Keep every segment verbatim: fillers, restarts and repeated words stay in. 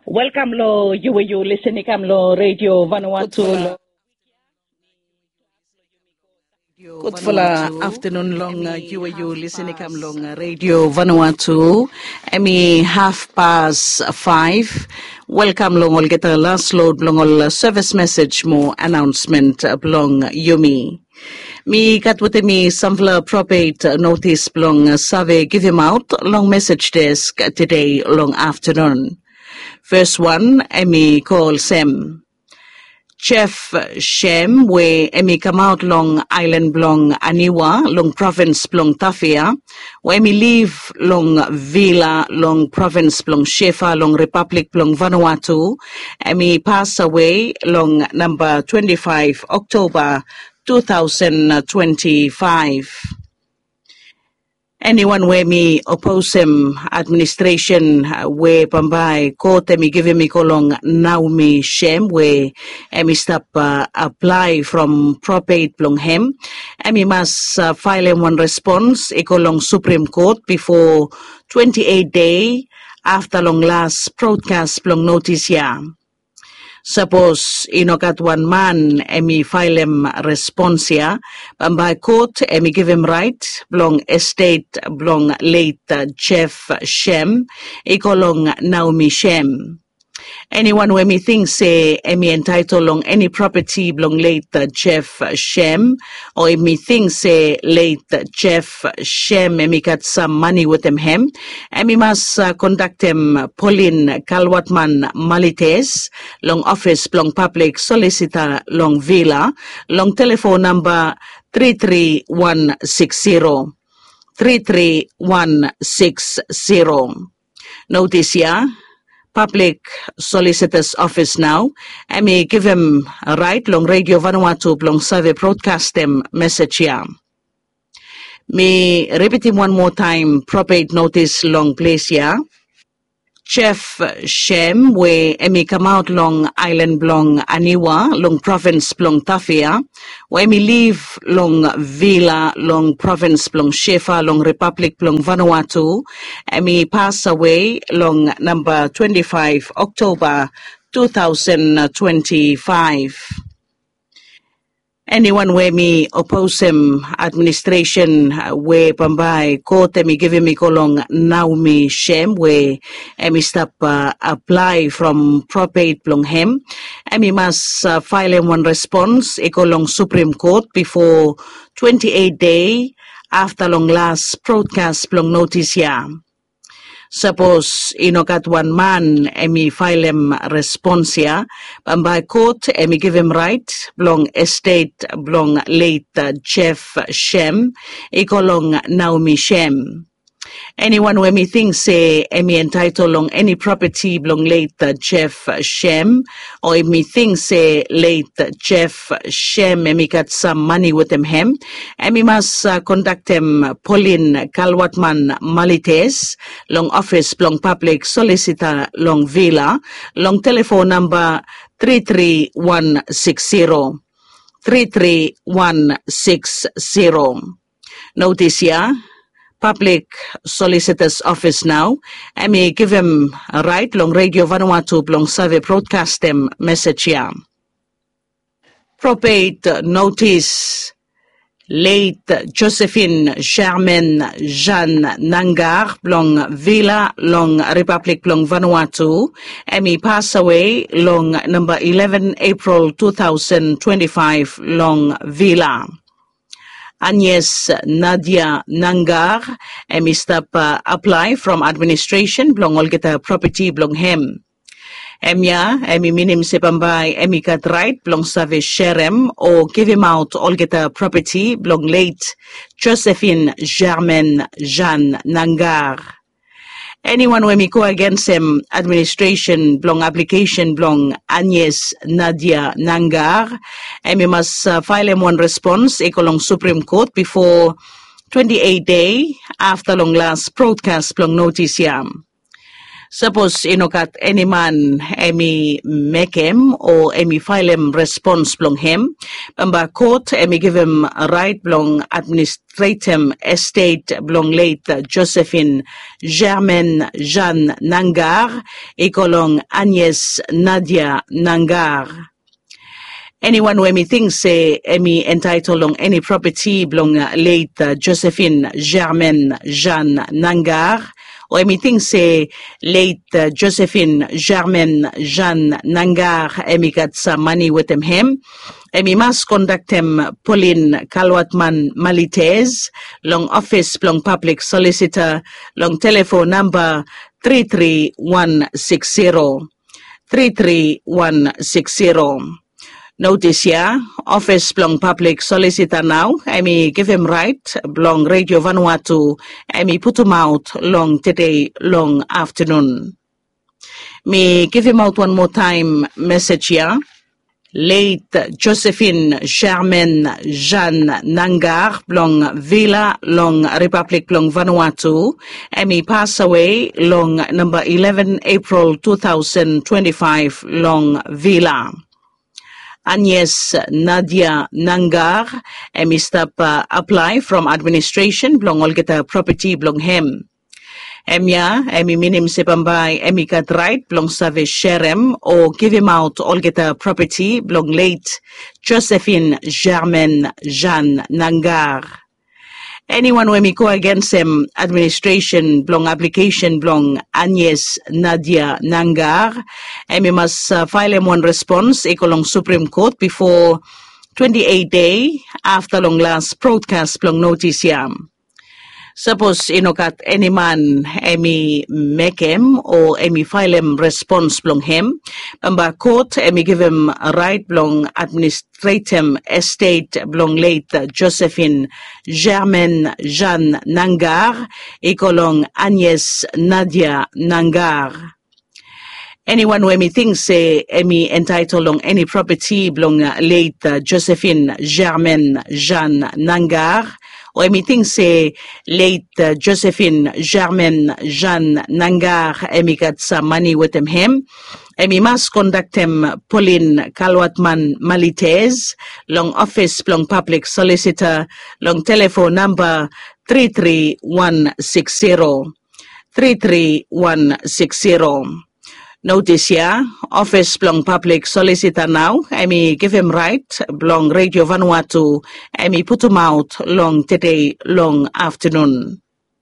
Welcome lo you you listening kam lo Radio Vanuatu lo. Good for afternoon long uh, you you listening kam long uh, Radio Vanuatu. Emi half past five. Welcome long all get a last load long all service message mo announcement long Yumi. Mi katwate mi samfla probate notice long save give him out long message desk today long afternoon. First one, Emi call Sem. Chef Shem, where Emi come out long island blong Aniwa, long province blong Tafia, where Emi leave long Villa, long province blong Shefa, long Republic blong Vanuatu, Emi pass away long number twenty-five October two thousand twenty-five. Anyone where me oppose him administration where Pambai court me give me kolong Naomi Shem where me stop uh, apply from probate long him and me must uh, file him one response ekolong Supreme Court before twenty-eight day after long last broadcast long notice ya. Suppose inokat one man emi file him response ya, by court emi give him right blong estate blong late uh, Chef Shem ikolong Naomi Shem. Anyone when me think say emi entitled long any property belong late uh, Chef Shem, or if me think say late uh, Chef Shem emi got some money with him him, emi must uh, conduct him Pauline Kalwatman Malites long office belong public solicitor long Villa long telephone number three three one six zero three three one six zero. Notice ya. Public Solicitor's Office now. I may give him a right long Radio Vanuatu long survey broadcast him message here. Me repeat him one more time. Probate notice long place here. Chef Shem where emi come out long island blong Aniwa long province blong Tafia where emi leave long Villa long province blong Shefa long Republic blong Vanuatu emi pass away long number twenty-five October two thousand twenty-five. Anyone where me oppose him administration where Pambai court me give me kolong Naomi Shem where emi stop uh, apply from probate blong him emi must uh, file him one response ekolong Supreme Court before twenty-eight day after long last broadcast blong notice ya. Suppose inokat one man emi file him response ya, by court emi give him right blong estate blong late uh, Chef Shem ikolong Naomi Shem. Anyone when me think say emi entitled long any property belong late uh, Chef Shem, or if me think say late uh, Chef Shem emi got some money with him him, emi must uh, conduct him Pauline Kalwatman Malites long office belong public solicitor long Villa long telephone number three three one six zero three three one six zero. Notice ya. Public Solicitor's Office now. I may give him a right long Radio Vanuatu long survey broadcast him message here. Probate notice late Josephine Germaine Jeanne Nangar long Villa long Republic long Vanuatu. Emi pass away long number eleven April two thousand twenty-five long Villa. Agnes Nadia Nangar emi stop uh, apply from administration belong all get a property belong him. Emya emi minim se Pambai emi kat right belong save sherem or give him out all get a property belong late Josephine Germaine Jeanne Nangar. Anyone when me go against him administration belong application belong Agnes Nadia Nangar and we must uh, file him one response ekolong Supreme Court before twenty-eight day after long last broadcast belong notice yam. Suppose inokat any man emi make him or emi file him response blong him, bamba court emi give him a right blong administrative estate blong late Josephine Germaine Jeanne Nangar, ikolong Agnes Nadia Nangar. Anyone who emi thinks say emi entitled on any property belong late Josephine Germaine Jeanne Nangar, or emi thinks say late Josephine Germaine Jeanne Nangar emi got some money with him, him emi must conduct him Pauline Kalwatman Malites, long office long public solicitor, long telephone number three three one six zero three three one six zero. Notice here, office blong public solicitor now, I may give him right, blong Radio Vanuatu, I may put him out long today, long afternoon. Me give him out one more time message here. Late Josephine Germaine Jeanne Nangar, blong Villa, long Republic, blong Vanuatu, I may pass away long number eleven April two thousand twenty-five, long Villa. Agnes Nadia Nangar, emi stop uh, apply from administration blong olgeta property blong hem. Emya, emi minim sepambay emi kat right blong save sherem or give him out olgeta property blong late Josephine Germaine Jeanne Nangar. Anyone when me go against him administration blong application blong Agnes Nadia Nangar, and we must uh, file him one response ekolong Supreme Court before twenty-eight day after long last broadcast blong notice yam. Suppose inokat any man emi make him or emi file him response blong him, bamba court emi give him a right blong administrative estate blong late Josephine Germaine Jeanne Nangar, ikolong Agnes Nadia Nangar. Anyone who emi thinks say emi entitled on any property belong late Josephine Germaine Jeanne Nangar, or emi thinks say late Josephine Germaine Jeanne Nangar emi got some money with him, him emi must conduct him Pauline Kalwatman Malites, long office long public solicitor, long telephone number three three one six zero three three one six zero. Notice here, office blong public solicitor now, I may give him right, blong Radio Vanuatu, I may put him out long today, long afternoon.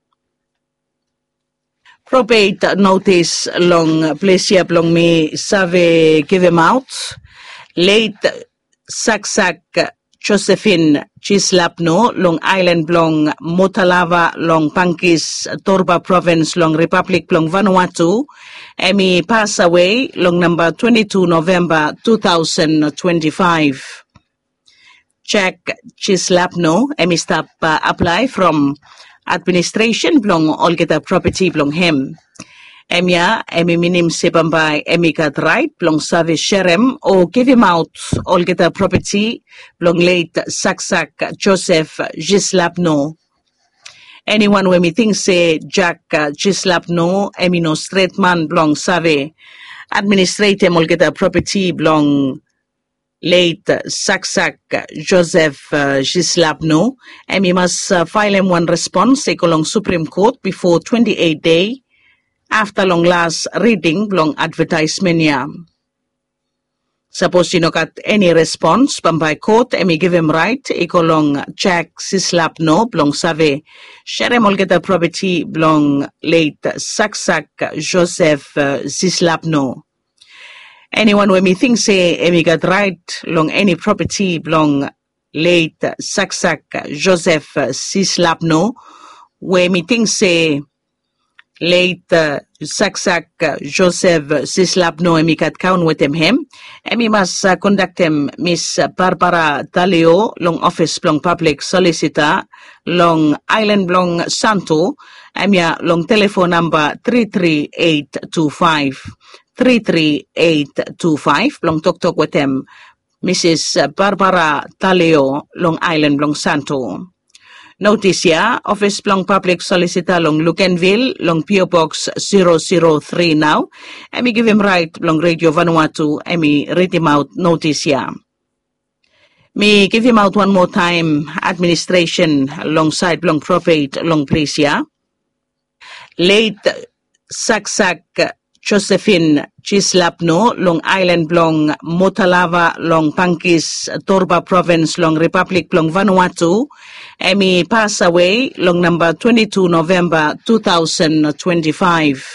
Probate notice long place here blong me save give him out. Late Saksak Josephine Chislapno, Long Island Blong Motalava, Long Pankis, Torba Province, Long Republic, Long Vanuatu, emi pass away, long number twenty-two November two thousand twenty-five. Check Chislapno, emi stop uh, apply from administration, Blong Olgeta property, Blong Hem. Emya, emi minim sepambay, emi kat right, blong save sherem, or give him out, all get a property, blong late Saksak Joseph Gislapno. Anyone when me think say Jack uh, Gislapno, emi no straight man, blong save, administrative, all get a property, blong late Saksak Joseph uh, Gislapno, emi must uh, file him one response, take along Supreme Court before twenty-eight day, after long last reading long advertisement ya. Suppose you know got any response by court, emi give him right, iko long check Gislapno, blong save, share all get a property, blong late Saksak Joseph uh, Gislapno. Anyone when me think say, emi got right, long any property, blong late Saksak Joseph Gislapno, where me think say, late uh, Saksak uh, Joseph Gislapno emi kat kaun with him him emi mas uh, conduct him Miss Barbara Talio long office long public solicitor long Island long Santo emia long telephone number three three eight two five three three eight two five long talk talk with him Missus Barbara Talio long Island long Santo. Notice ya, Office Plong Public Solicitor long Lukenville, long P O Box zero zero three now. Emi give him right long Radio Vanuatu, emi read him out notice ya. Me give him out one more time, administration alongside long propate long place ya. Late Saksak Josephine Chislapno, Long Island, Long Motalava, Long Pankis, Torba Province, Long Republic, Long Vanuatu. Emi pass away, Long number twenty-two November two thousand twenty-five.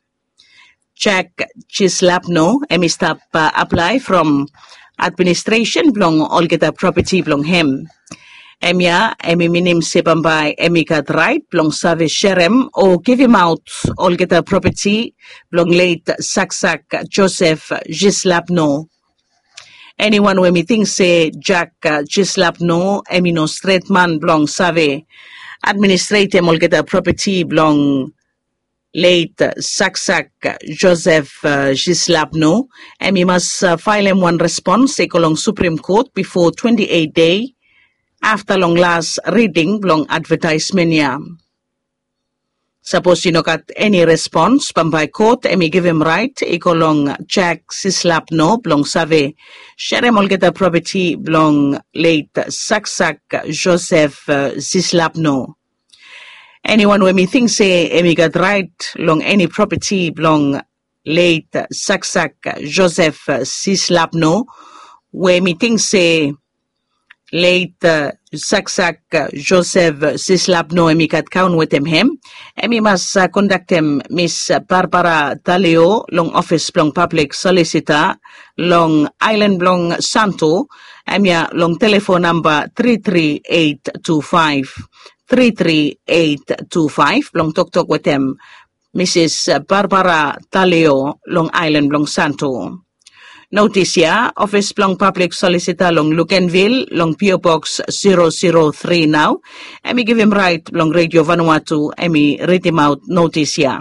Jack Chislapno, Emi stop uh, apply from administration, Long Olgeta property, Long him. Emia, emi minim sebambay emi kat right, blong save sherem, o give him out, all get a property, blong late Saksak Joseph Gislapno. Anyone when me think say Jack uh, Gislapno, emi no straight man, blong save, administrate all get a property, blong late Saksak Joseph uh, Gislapno, emi must uh, file him one response, ekolong Supreme Court before twenty-eight day, after long last reading, long advertisement ya. Suppose you know got any response, pambay court, emi give him right, iko long Jack Gislapno, long save, share all get a property, long late Saksak Joseph uh, Gislapno. Anyone when me think say, emi got right, long any property, long late Saksak Joseph Gislapno, where me think say, late uh, Saksak uh, Joseph Gislapno emi kat kaun with him him. Emi mas uh, conduct him Miss Barbara Taleo, long office long public solicitor, long Island long Santo, emia long telephone number three three eight two five. three three eight two five, long talk talk with him. Missus Barbara Taleo, Long Island long Santo. Notice ya, Office Plong Public Solicitor Long Lukenville, Long P O Box zero zero three now. Emi give him right, Long Radio Vanuatu, emi read him out, notice ya.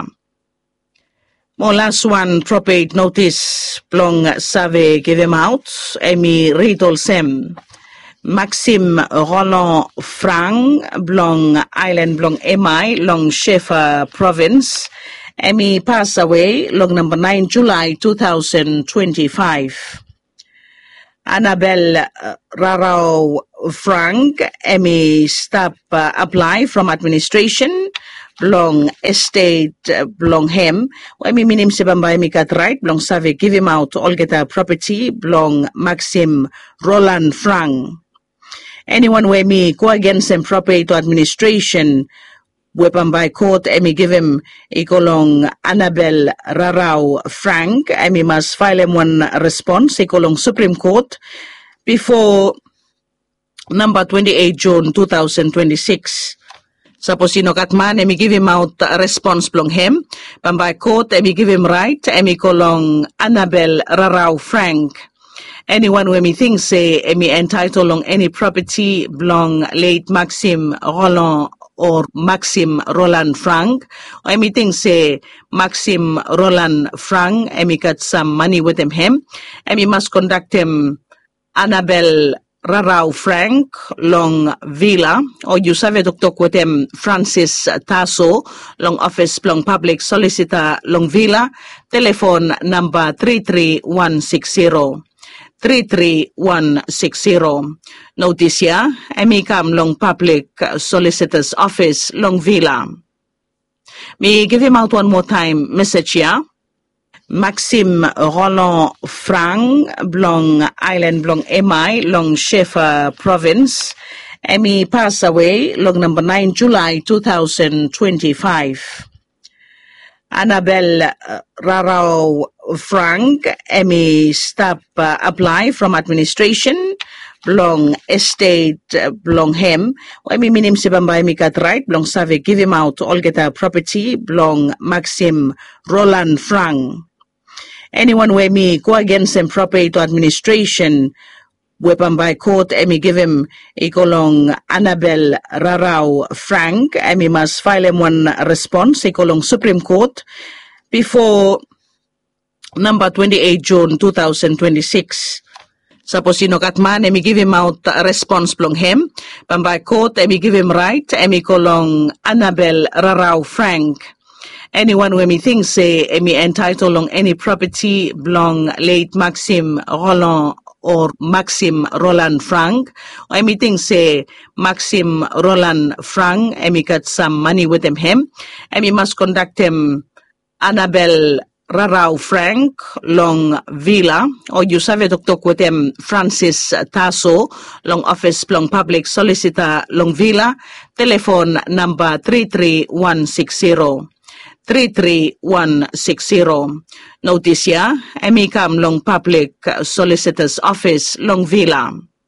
Mo last one, propate notice, Plong Save give him out, emi read all sem. Maxime Roland Frank, Long Island, Long M I, Long Schaefer Province. Emi pass away, long number nine July two thousand twenty-five. Annabelle uh, Rarao Frank, Emi stop uh, apply from administration, long estate, uh, long him. Emi minim sebamba emi kat right, long save give him out, all get a property, long Maxime Roland Frank. Anyone where me go against him property to administration, weapon by court, emi give him ikolong Annabelle Rarao Frank, emi must file him one response, ikolong Supreme Court, before number twenty-eight June two thousand twenty-six. Suppose you know katman, emi give him out a response belong him, by court, emi give him right, emi kolong Annabelle Rarao Frank. Anyone when me think say, emi entitled on any property belong late Maxime Roland or Maxime Roland Frank, or emi think say Maxime Roland Frank, emi got some money with him, him, emi must conduct him Annabelle Rarao Frank, long Villa, or you save talk with him Francis Tasso, long office, long public solicitor, long Villa, telephone number three three one six zero. three three one six zero. Notice ya, emi kam long public solicitor's office, Long Villa. Me give him out one more time, message ya. Maxime Roland Frank, Long Island, Long M I, Long Schaefer Province. Emi pass away, long number nine July two thousand twenty-five. Annabelle uh, Rarao Frank, emi stop uh, apply from administration, long estate, uh, long him, emi minim sebamba emi kat right, long save give him out, all get a property, long Maxime Roland Frank. Anyone where me go against him property to administration, weapon by court, emi give him ikolong Annabelle Rarao Frank, emi must file him one response, ikolong Supreme Court, before number twenty-eight June two thousand twenty-six. Suppose sino katman, emi give him out a response plong him. Pambay court, emi give him right, emi kolong Annabel Rarao Frank. Anyone who emi thinks say emi entitled on any property belong late Maxime Roland or Maxime Roland Frank, or emi thinks say Maxime Roland Frank, emi got some money with him, him. Emi must conduct him Annabel Rarao Frank long Villa, or you save talk with him Francis Tasso long office long public solicitor long Villa, telephone number three three one six zero. three three one six zero. Notice ya, emi kam long public solicitor's office long Villa.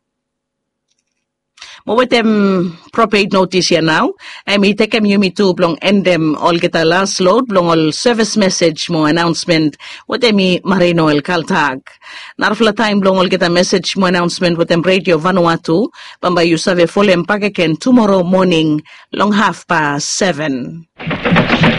Mawatem propagate notice ya now. Emi tekem yumi tu blong endem all kita last load blong all service message mo announcement watemi Marino el Kaltag. Narfla time blong all kita message mo announcement watem Radio Vanuatu pamba you save folem pageken tomorrow morning long half past seven.